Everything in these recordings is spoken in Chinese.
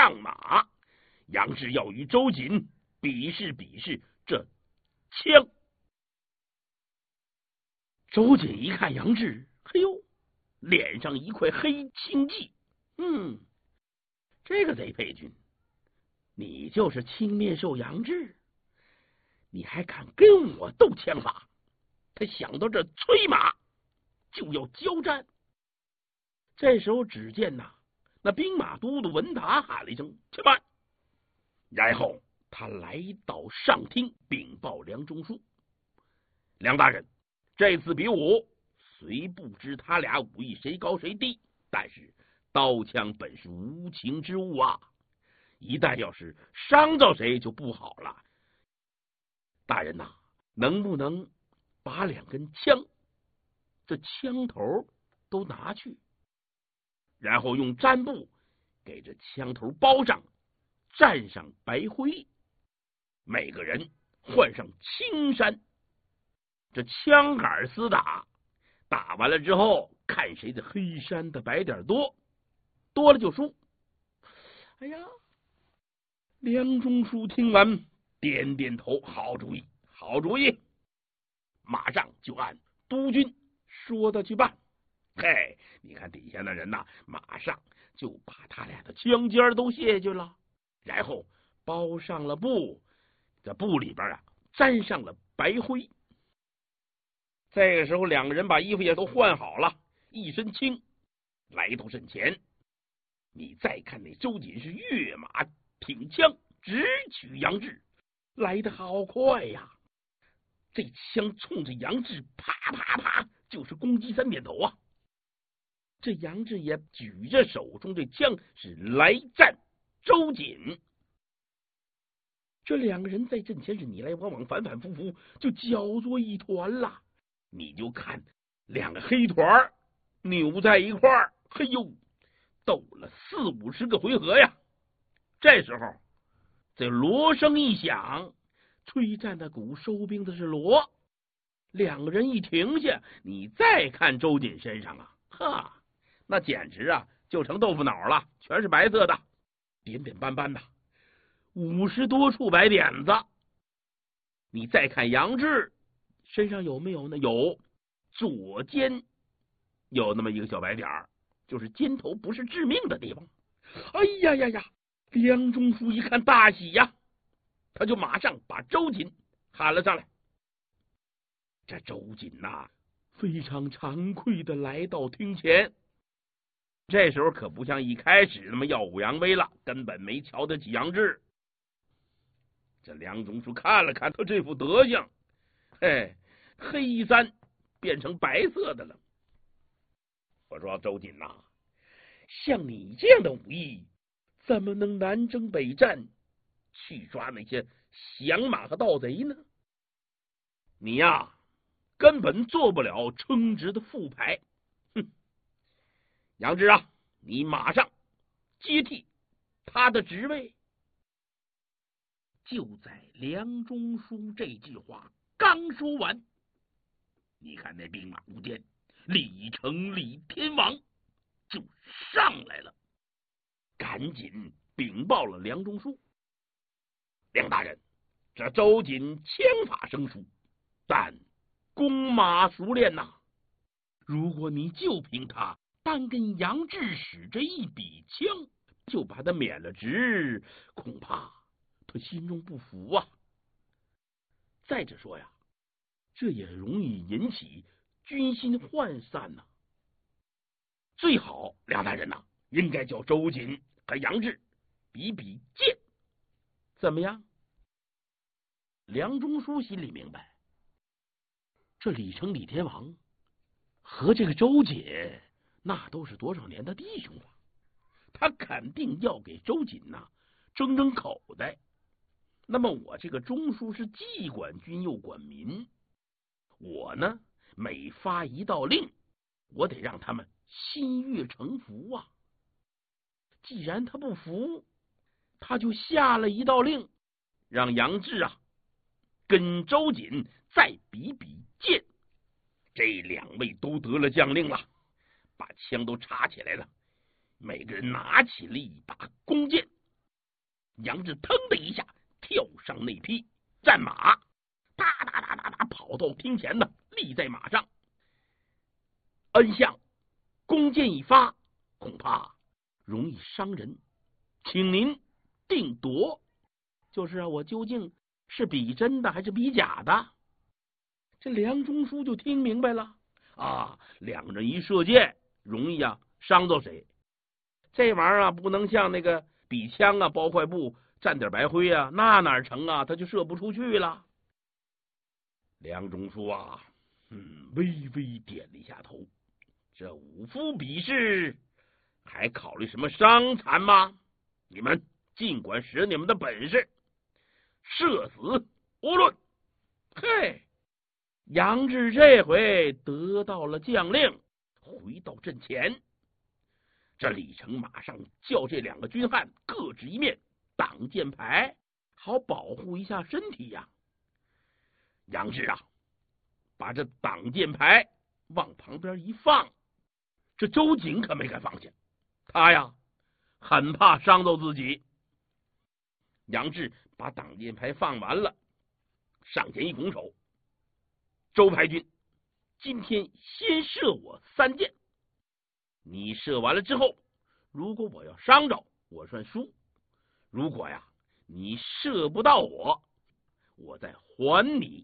上马。杨志要与周瑾比试这枪。周瑾一看杨志，嘿呦，脸上一块黑青迹。这个贼配军，你就是青面兽杨志，你还敢跟我斗枪法？他想到这，催马就要交战。这时候只见那兵马都督文达喊了一声：“且慢！”然后他来到上厅禀报梁中书：“梁大人，这次比武虽不知他俩武艺谁高谁低，但是刀枪本是无情之物啊，一旦要是伤到谁就不好了。大人能不能把2根枪，这枪头都拿去，然后用毡布给这枪头包上，蘸上白灰，每个人换上青衫，这枪杆厮打，打完了之后看谁的黑衫的白点多，多了就输。”哎呀，梁中书听完点点头：“好主意，好主意，马上就按督军说的去办。”嘿，你看底下的人马上就把他俩的枪尖都卸下去了，然后包上了布，这布里边沾上了白灰。这个时候2个人把衣服也都换好了，一身轻，来到阵前。你再看那周瑾是跃马挺枪直取杨志，来得好快呀！这枪冲着杨志啪啪啪就是攻击3点头啊！这杨志也举着手中这枪是来战周瑾。这2个人在阵前是你来我往，反反复复，就搅作一团了。你就看2个黑团扭在一块儿，嘿呦，斗了40-50个回合呀。这时候这锣声一响，吹战的鼓，收兵的是锣。2个人一停下，你再看周瑾身上那简直就成豆腐脑了，全是白色的，点点斑斑的，50多处白点子。你再看杨志身上有没有呢？有，左肩有那么一个小白点，就是肩头不是致命的地方。哎呀呀呀！梁中书一看大喜呀，他就马上把周瑾喊了上来。这周瑾非常惭愧的来到厅前。这时候可不像一开始那么耀武扬威了，根本没瞧得起杨志。这梁中书看了看他这副德行，黑衫变成白色的了。我说周瑾像你这样的武艺，怎么能南征北战去抓那些降马和盗贼呢？你根本做不了称职的副牌。杨志你马上接替他的职位。就在梁中书这句话刚说完，你看那兵马无间，李成、李天王就上来了，赶紧禀报了梁中书：“梁大人，这周瑾枪法生疏，但弓马熟练如果你就凭他单跟杨志使这一笔枪，就把他免了职，恐怕他心中不服啊。再者说这也容易引起军心涣散最好梁大人应该叫周瑾和杨志比比剑，怎么样？”梁中书心里明白，这李成、李天王和这个周瑾那都是多少年的弟兄了，他肯定要给周瑾争争口袋。那么我这个中书是既管军又管民，我每发一道令，我得让他们心悦诚服既然他不服，他就下了一道令，让杨志跟周瑾再比比剑。这2位都得了将令了，把枪都插起来了，每个人拿起了一把弓箭， 杨志腾的一下跳上那匹战马，哒哒哒哒哒跑到厅前呢，立在马上。恩相，弓箭一发，恐怕容易伤人，请您定夺。就是我究竟是比真的还是比假的？这梁中书就听明白了啊，两人一射箭，容易伤到谁？这玩意儿不能像那个比枪包块布沾点白灰那哪成他就射不出去了。梁中书微微点了一下头，这武夫比试还考虑什么伤残吗？你们尽管使你们的本事，射死无论。嘿，杨志这回得到了将令，回到阵前。这李成马上叫这两个军汉各执一面挡箭牌，好保护一下身体杨志把这挡箭牌往旁边一放，这周瑾可没敢放下，他很怕伤到自己。杨志把挡箭牌放完了，上前一拱手：“周排军，今天先射我3箭，你射完了之后，如果我要伤着，我算输；如果你射不到我，我再还你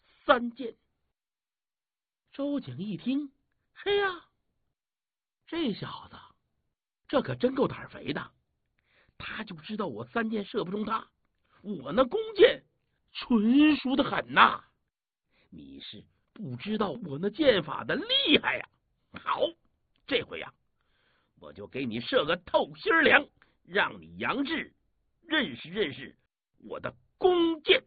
3箭。”周瑾一听，嘿这小子这可真够胆肥的，他就知道我3箭射不中他，我那弓箭纯熟的很呐，你是不知道我那箭法的厉害好，这回我就给你射个透心凉，让你杨志认识认识我的弓箭。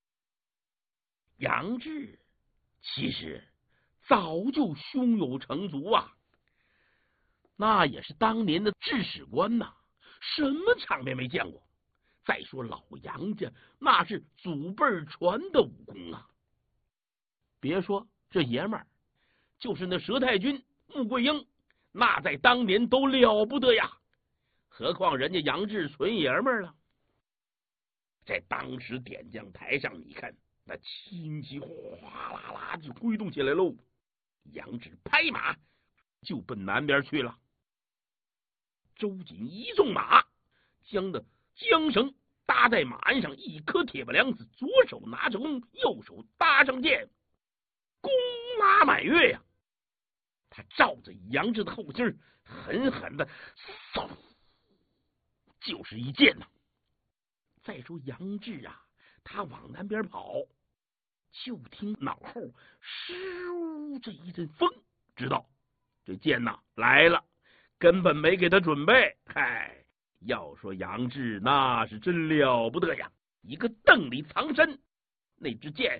杨志其实早就胸有成竹那也是当年的制史官什么场面没见过？再说老杨家那是祖辈传的武功别说这爷们儿，就是那佘太君穆桂英，那在当年都了不得何况人家杨志纯爷们儿了。在当时点将台上，你看那青旗哗啦啦就挥动起来喽，杨志拍马就奔南边去了。周瑾一纵马，将那缰绳搭在马鞍上，一颗铁把梁子，左手拿着弓，右手搭上箭，弓拉满月他照着杨志的后心狠狠的嗖，就是一箭再说杨志他往南边跑，就听脑后嗖这一阵风，知道这箭来了，根本没给他准备。要说杨志那是真了不得一个蹬里藏身，那支箭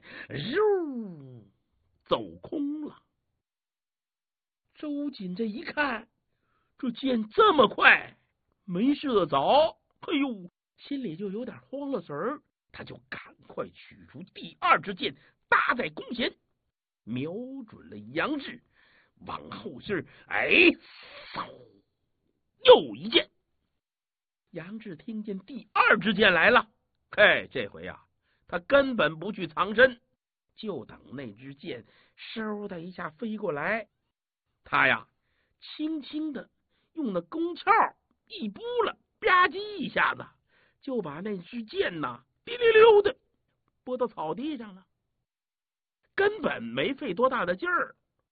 走空了。周瑾这一看，这箭这么快没射着，心里就有点慌了神儿，他就赶快取出第2支箭搭在弓弦，瞄准了杨志，往后心嗖，又一箭。杨志听见第2支箭来了，这回他根本不去藏身，就等那支箭嗖的一下飞过来，他轻轻的用那弓鞘一拨了，吧唧一下子就把那支箭滴溜溜的拨到草地上了，根本没费多大的劲儿。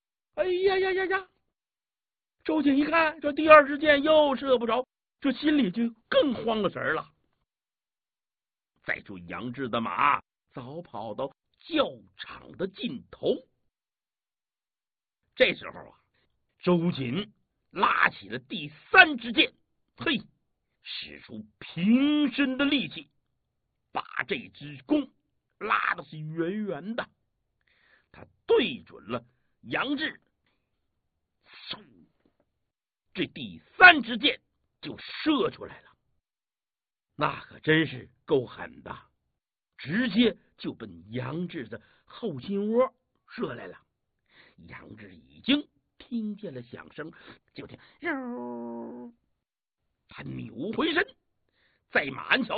周瑾一看这第2支箭又射不着，这心里就更慌了神了。再说杨志的马早跑到教场的尽头，这时候周瑾拉起了第3支箭，使出平身的力气，把这支弓拉的是圆圆的，他对准了杨志，这第3支箭就射出来了，那可真是够狠的，直接就奔杨志的后心窝射来了。杨志已经听见了响声，就听他扭回身，在马鞍桥上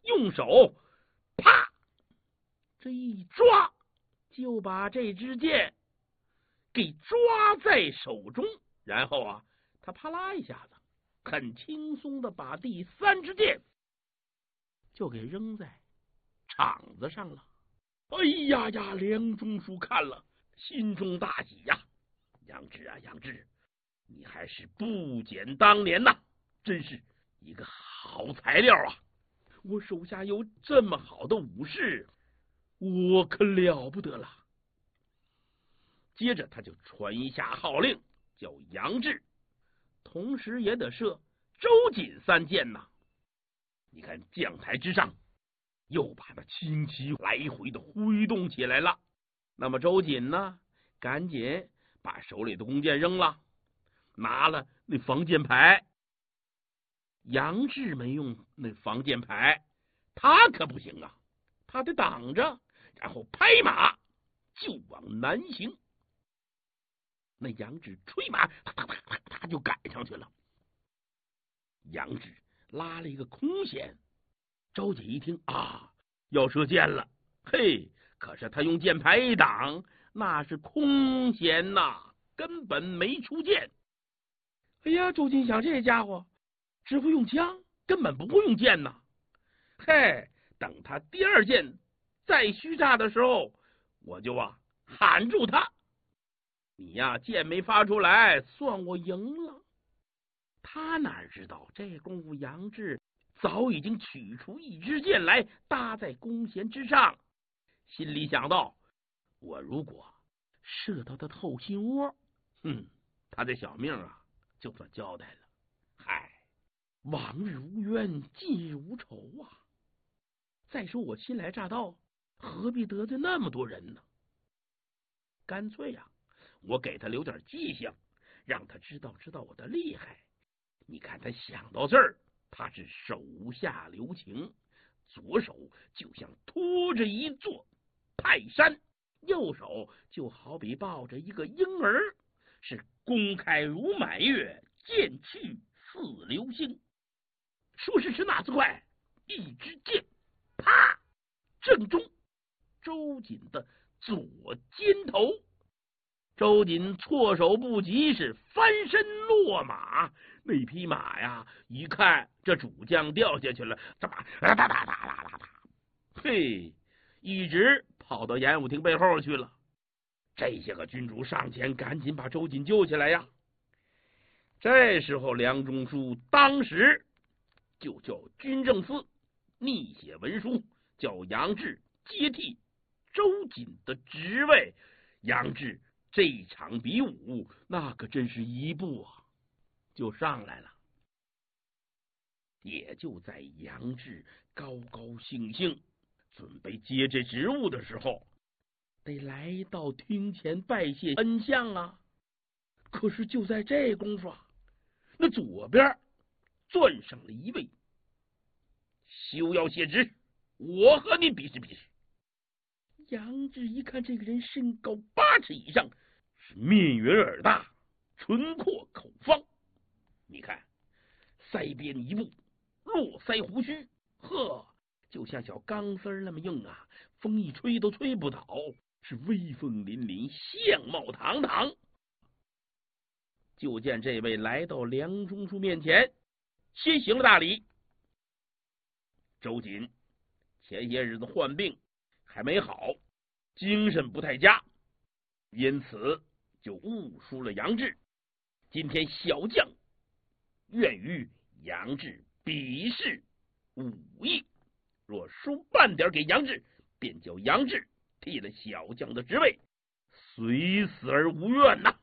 用手啪这一抓，就把这支箭给抓在手中，然后啊，他啪啦一下子，很轻松的把第3支箭就给扔在场子上了。哎呀呀！梁中书看了，心中大喜呀！杨志啊，杨志，你还是不减当年呐，真是一个好材料啊！我手下有这么好的武士，我可了不得了。接着他就传下号令，叫杨志，同时也得射周瑾3箭呐。你看将台之上，又把它轻轻来回的挥动起来了。那么周瑾呢，赶紧把手里的弓箭扔了，拿了那防箭牌。杨志没用那防箭牌，他可不行啊，他得挡着，然后拍马就往南行。那杨志吹马，他就赶上去了。杨志拉了一个空弦，周瑾一听啊，要射箭了，嘿，可是他用箭牌一挡，那是空弦呐，根本没出箭。哎呀，周瑾想，这家伙只会用枪，根本不会用箭呐。嘿，等他第2箭再虚炸的时候，我就喊住他，你呀箭没发出来，算我赢了。他哪知道这功夫杨志早已经取出一支箭来搭在弓弦之上，心里想到，我如果射到他后心窝，他这小命啊就算交代了。嗨，往日无冤，近日无仇啊！再说我新来乍到，何必得罪那么多人呢？干脆呀，我给他留点迹象，让他知道我的厉害。你看他想到这儿，他是手下留情，左手就像托着一座泰山，右手就好比抱着一个婴儿，是弓开如满月，箭去似流星。说时迟，那时快，一支箭啪正中周瑾的左肩头。周瑾措手不及，是翻身落马。那匹马呀，一看这主将掉下去了，这马哒哒哒哒哒哒，嘿，一直跑到严武庭背后去了。这些个军主上前赶紧把周瑾救起来呀。这时候梁中书当时就叫军政司拟写文书，叫杨志接替周瑾的职位。杨志这场比武，那可真是一步就上来了。也就在杨志高高兴兴准备接这职务的时候，得来到厅前拜谢恩相啊。可是就在这功夫那左边转上了一位，休要谢职，我和你比试比试。杨志一看这个人身高8尺以上，是面圆耳大，唇阔口方，你看腮边一部络腮胡须，呵，就像小钢丝那么硬啊，风一吹都吹不倒，是威风凛凛，相貌堂堂。就见这位来到梁中书面前，先行了大礼。周瑾前些日子患病还没好，精神不太佳，因此就误输了杨志。今天小将愿与杨志比试武艺，若输半点给杨志，便叫杨志替了小将的职位，虽死而无怨呐。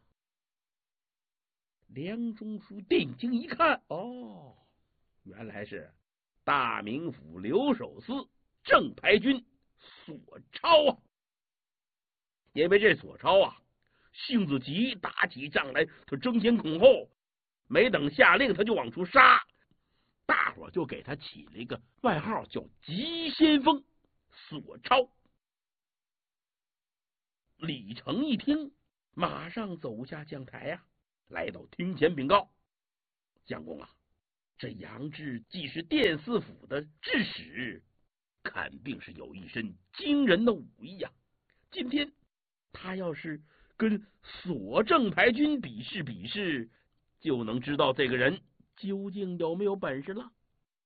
梁中书定睛一看，原来是大名府留守司正牌军索超啊。因为这索超性子急，打起仗来他争先恐后，没等下令他就往出杀，大伙就给他起了一个外号，叫急先锋索超。李成一听，马上走下讲台来到厅前禀告：相公这杨志既是殿司府的制使， 肯定是有一身惊人的武艺呀。今天他要是跟索正牌军比试，就能知道这个人究竟有没有本事了。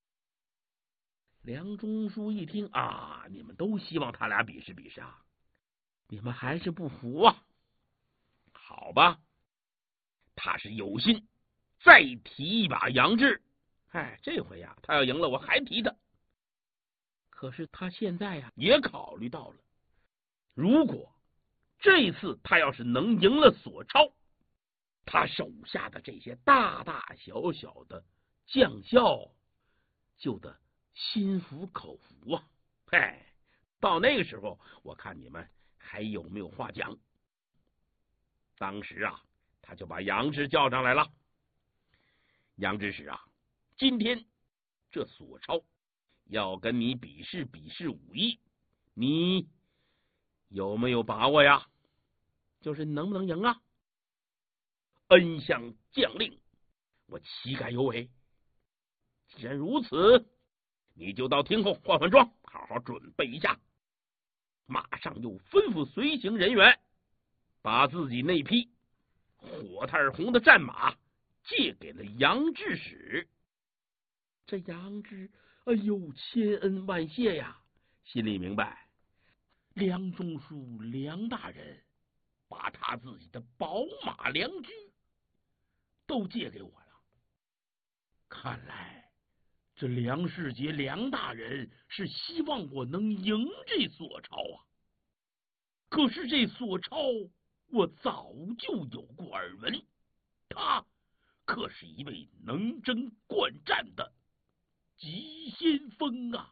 梁中书一听啊，你们都希望他俩比试啊，你们还是不服啊？好吧，他是有心再提一把杨志。这回呀，他要赢了，我还提他。可是他现在呀，也考虑到了，如果这次他要是能赢了索超，他手下的这些大大小小的将校就得心服口服啊！到那个时候，我看你们还有没有话讲。当时啊，他就把杨志叫上来了。杨志使啊，今天这索超要跟你比试武艺，你有没有把握呀？就是能不能赢啊？恩相将令，我岂敢有违？既然如此，你就到厅后换装，好好准备一下。马上又吩咐随行人员把自己那匹火炭红的战马借给了杨志使。这杨志千恩万谢呀，心里明白梁中书梁大人把他自己的宝马良驹都借给我了，看来这梁世杰梁大人是希望我能赢这索超啊。可是这索超我早就有过耳闻，他可是一位能征惯战的急先锋啊。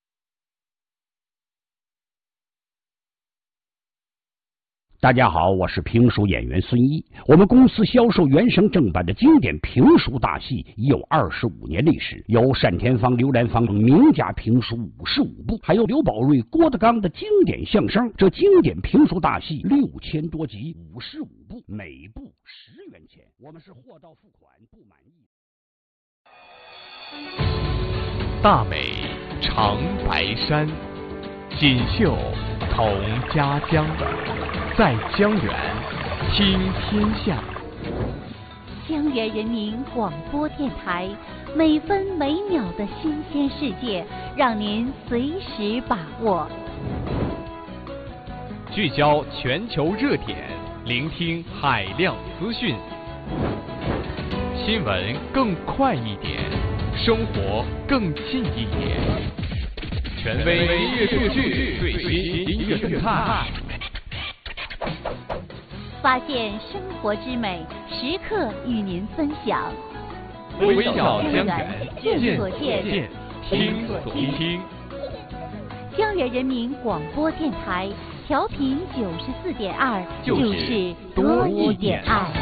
大家好，我是评书演员孙一。我们公司销售原声正版的经典评书大戏已有25年历史，有单田芳、刘兰芳等名家评书55部，还有刘宝瑞、郭德纲的经典相声。这经典评书大戏6000多集，55部，每部10元钱。我们是货到付款，不满意。 大美长白山，锦绣同家乡，在江源听天下。 江源人民广播电台，每分每秒的新鲜世界，让您随时把握。 聚焦全球热点，聆听海量资讯，新闻更快一点，生活更近一点。权威音乐数据，最新音乐动态， 发现生活之美，时刻与您分享。 微笑江源， 见所见， 听所听。 江源人民广播电台调频94.2，就是多一点爱。